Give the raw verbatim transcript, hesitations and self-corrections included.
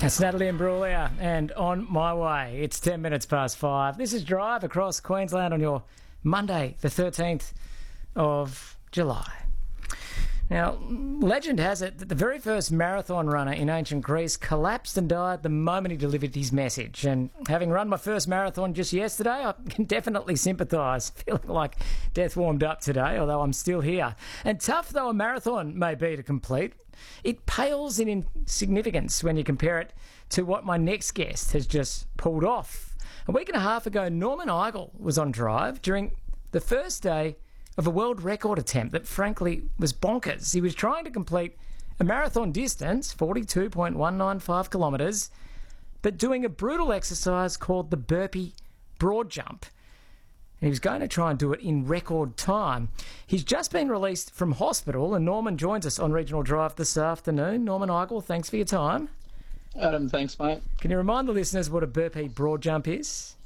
It's Natalie Imbruglia and On My Way. It's ten minutes past five. This is Drive across Queensland on your Monday, the thirteenth of July. Now, legend has it that the very first marathon runner in ancient Greece collapsed and died the moment he delivered his message. And having run my first marathon just yesterday, I can definitely sympathise, feeling like death warmed up today, although I'm still here. And tough though a marathon may be to complete, it pales in insignificance when you compare it to what my next guest has just pulled off. A week and a half ago, Norman Eigel was on Drive during the first day of a world record attempt that frankly was bonkers. He was trying to complete a marathon distance, forty-two point one nine five kilometres, but doing a brutal exercise called the burpee broad jump. And he was going to try and do it in record time. He's just been released from hospital, and Norman joins us on Regional Drive this afternoon. Norman Eigel, thanks for your time. Adam, thanks, mate. Can you remind the listeners what a burpee broad jump is?